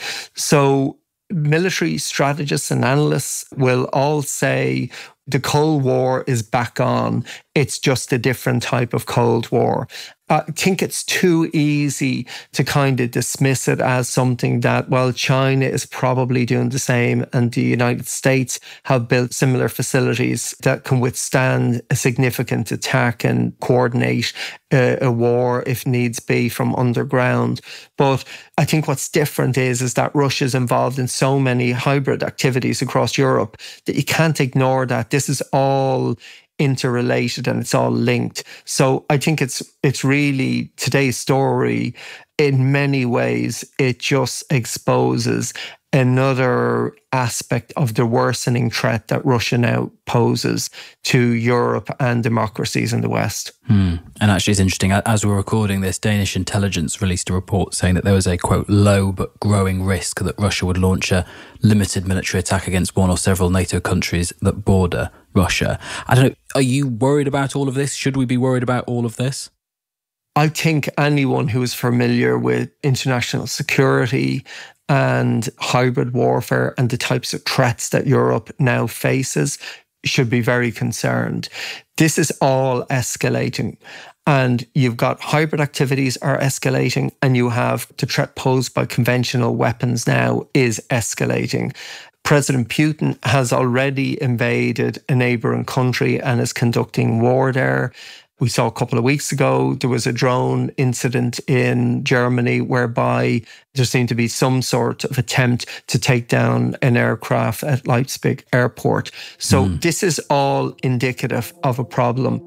So military strategists and analysts will all say the Cold War is back on. It's just a different type of Cold War. I think it's too easy to kind of dismiss it as something that, well, China is probably doing the same and the United States have built similar facilities that can withstand a significant attack and coordinate a, a war if needs be from underground. But I think what's different is, is that Russia's involved in so many hybrid activities across Europe that you can't ignore that. This is all interrelated and it's all linked. So I think it's it's really today's story. In many ways, it just exposes another aspect of the worsening threat that Russia now poses to Europe and democracies in the West. Hmm. And actually, it's interesting. As we're recording this, Danish intelligence released a report saying that there was a, quote, low but growing risk that Russia would launch a limited military attack against one or several NATO countries that border Russia. I don't know. Are you worried about all of this? Should we be worried about all of this? I think anyone who is familiar with international security and hybrid warfare and the types of threats that Europe now faces should be very concerned. This is all escalating. And you've got hybrid activities are escalating, and you have the threat posed by conventional weapons now is escalating. President Putin has already invaded a neighbouring country and is conducting war there. We saw a couple of weeks ago, there was a drone incident in Germany whereby there seemed to be some sort of attempt to take down an aircraft at Leipzig airport. So mm. this is all indicative of a problem.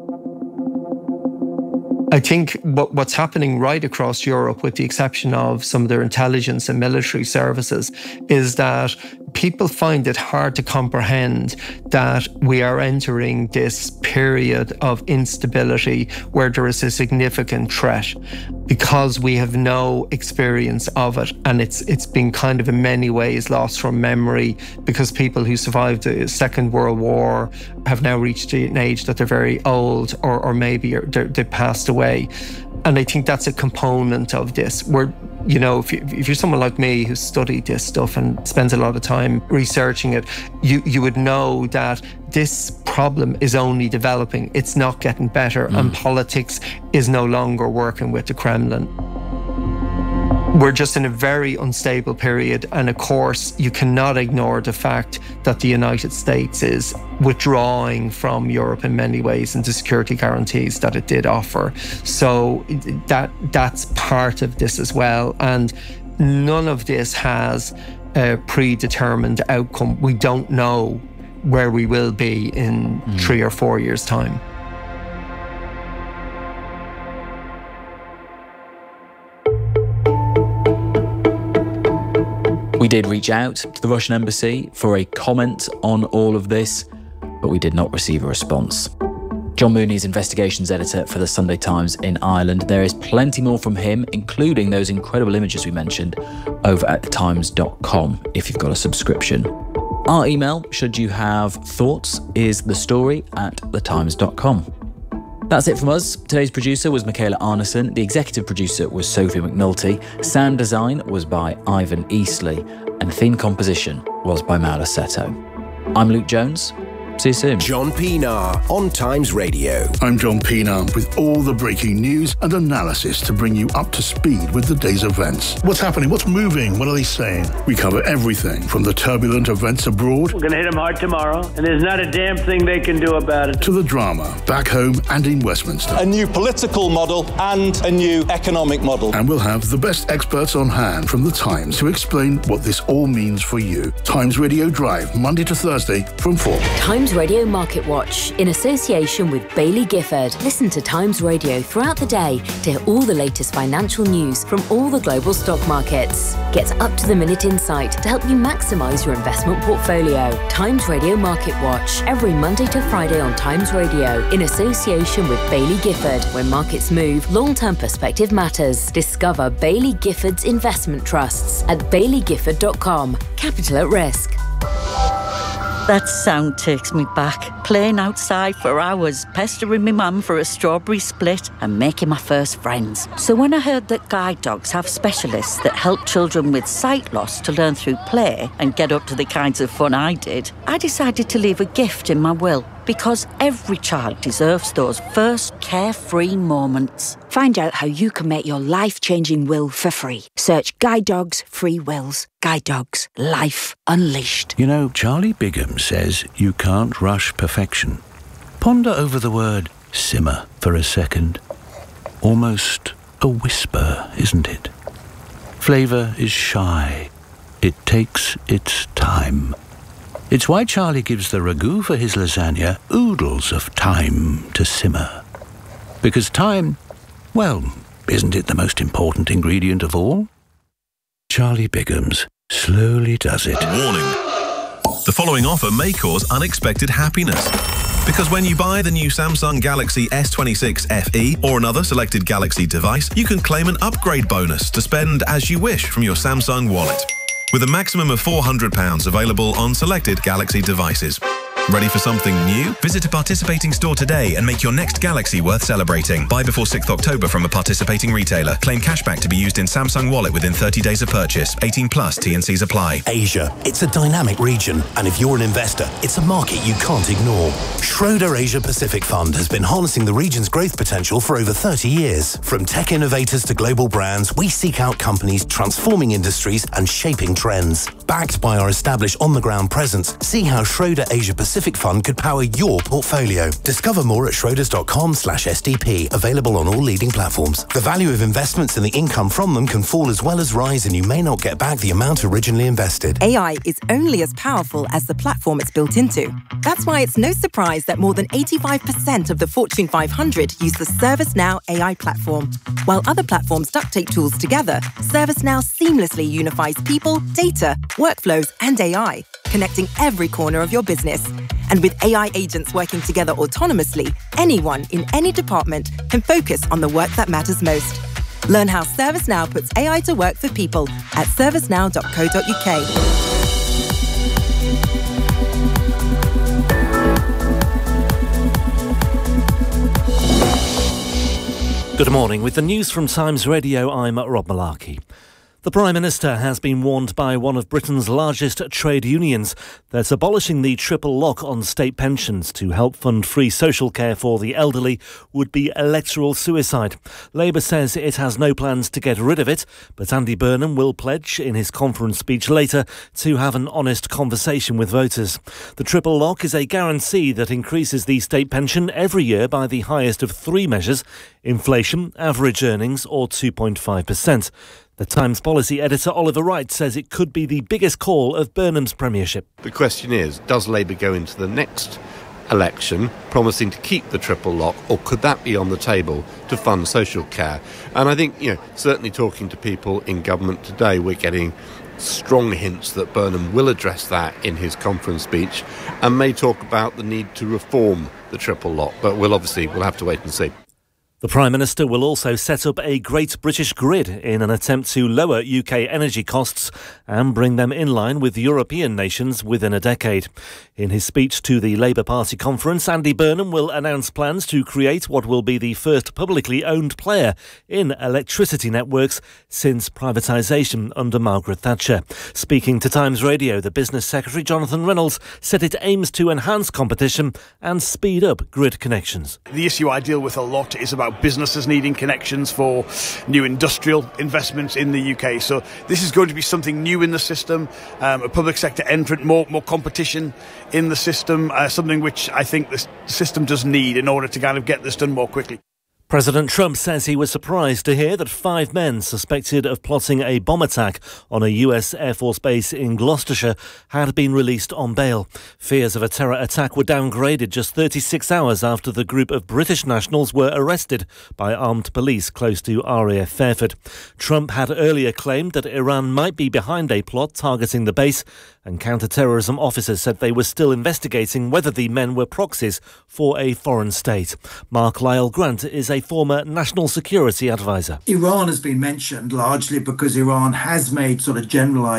I think what, what's happening right across Europe, with the exception of some of their intelligence and military services, is that people find it hard to comprehend that we are entering this period of instability where there is a significant threat, because we have no experience of it. And it's it's been kind of in many ways lost from memory, because people who survived the Second World War have now reached an age that they're very old, or, or maybe they passed away. And I think that's a component of this. Where, you know, if, you, if you're someone like me who's studied this stuff and spends a lot of time researching it, you, you would know that this problem is only developing. It's not getting better. Mm. And politics is no longer working with the Kremlin. We're just in a very unstable period, and of course you cannot ignore the fact that the United States is withdrawing from Europe in many ways and the security guarantees that it did offer. So that that's part of this as well, and none of this has a predetermined outcome. We don't know where we will be in mm. three or four years' time. We did reach out to the Russian embassy for a comment on all of this, but we did not receive a response. John Mooney is investigations editor for the Sunday Times in Ireland. There is plenty more from him, including those incredible images we mentioned, over at the times dot com if you've got a subscription. Our email, should you have thoughts, is the story at the times dot com. That's it from us. Today's producer was Michaela Arneson. The executive producer was Sophie McNulty. Sound design was by Ivan Eastley. And theme composition was by Mauro Seto. I'm Luke Jones. See you soon. John Pienaar on Times Radio. I'm John Pienaar with all the breaking news and analysis to bring you up to speed with the day's events. What's happening? What's moving? What are they saying? We cover everything from the turbulent events abroad. We're going to hit them hard tomorrow, and there's not a damn thing they can do about it. To the drama back home and in Westminster. A new political model and a new economic model. And we'll have the best experts on hand from the Times to explain what this all means for you. Times Radio Drive, Monday to Thursday from four. Times Radio Market Watch, in association with Bailey Gifford. Listen to Times Radio throughout the day to hear all the latest financial news from all the global stock markets. Get up-to-the-minute insight to help you maximise your investment portfolio. Times Radio Market Watch, every Monday to Friday on Times Radio, in association with Bailey Gifford. When markets move, long-term perspective matters. Discover Bailey Gifford's investment trusts at bailey gifford dot com. Capital at risk. That sound takes me back. Playing outside for hours, pestering my mum for a strawberry split and making my first friends. So when I heard that guide dogs have specialists that help children with sight loss to learn through play and get up to the kinds of fun I did, I decided to leave a gift in my will. Because every child deserves those first carefree moments. Find out how you can make your life-changing will for free. Search Guide Dogs Free Wills. Guide Dogs. Life Unleashed. You know, Charlie Bigham says you can't rush perfection. Ponder over the word simmer for a second. Almost a whisper, isn't it? Flavour is shy. It takes its time. It's why Charlie gives the ragu for his lasagna oodles of time to simmer. Because time, well, isn't it the most important ingredient of all? Charlie Bigham's slowly does it. Warning. The following offer may cause unexpected happiness. Because when you buy the new Samsung Galaxy S twenty-six F E or another selected Galaxy device, you can claim an upgrade bonus to spend as you wish from your Samsung wallet, with a maximum of four hundred pounds available on selected Galaxy devices. Ready for something new? Visit a participating store today and make your next Galaxy worth celebrating. Buy before sixth of October from a participating retailer. Claim cashback to be used in Samsung Wallet within thirty days of purchase. eighteen plus, T and Cs apply. Asia. It's a dynamic region, and if you're an investor, it's a market you can't ignore. Schroeder Asia Pacific Fund has been harnessing the region's growth potential for over thirty years. From tech innovators to global brands, we seek out companies transforming industries and shaping trends. Backed by our established on-the-ground presence, see how Schroeder Asia Pacific Fund could power your portfolio. Discover more at schroders.com slash SDP, available on all leading platforms. The value of investments and the income from them can fall as well as rise, and you may not get back the amount originally invested. A I is only as powerful as the platform it's built into. That's why it's no surprise that more than eighty-five percent of the Fortune five hundred use the ServiceNow A I platform. While other platforms duct tape tools together, ServiceNow seamlessly unifies people, data, workflows, and A I, connecting every corner of your business. And with A I agents working together autonomously, anyone in any department can focus on the work that matters most. Learn how ServiceNow puts A I to work for people at servicenow dot co dot uk. Good morning. With the news from Times Radio, I'm Rob Malarkey. The The Prime Minister has been warned by one of Britain's largest trade unions that abolishing the triple lock on state pensions to help fund free social care for the elderly would be electoral suicide. Labour says it has no plans to get rid of it, but Andy Burnham will pledge in his conference speech later to have an honest conversation with voters. The triple lock is a guarantee that increases the state pension every year by the highest of three measures: inflation, average earnings or two point five percent. The Times policy editor Oliver Wright says it could be the biggest call of Burnham's premiership. The question is, does Labour go into the next election promising to keep the triple lock, or could that be on the table to fund social care? And I think, you know, certainly talking to people in government today, we're getting strong hints that Burnham will address that in his conference speech and may talk about the need to reform the triple lock. But we'll obviously, we'll have to wait and see. The Prime Minister will also set up a Great British Grid in an attempt to lower U K energy costs and bring them in line with European nations within a decade. In his speech to the Labour Party conference, Andy Burnham will announce plans to create what will be the first publicly owned player in electricity networks since privatisation under Margaret Thatcher. Speaking to Times Radio, the Business Secretary Jonathan Reynolds said it aims to enhance competition and speed up grid connections. The issue I deal with a lot is about businesses needing connections for new industrial investments in the U K. So this is going to be something new in the system, um, a public sector entrant, more, more competition in the system, uh, something which I think the system does need in order to kind of get this done more quickly. President Trump says he was surprised to hear that five men suspected of plotting a bomb attack on a U S Air Force base in Gloucestershire had been released on bail. Fears of a terror attack were downgraded just thirty-six hours after the group of British nationals were arrested by armed police close to R A F Fairford. Trump had earlier claimed that Iran might be behind a plot targeting the base, and counter-terrorism officers said they were still investigating whether the men were proxies for a foreign state. Mark Lyle Grant is a former national security advisor. Iran has been mentioned largely because Iran has made sort of generalised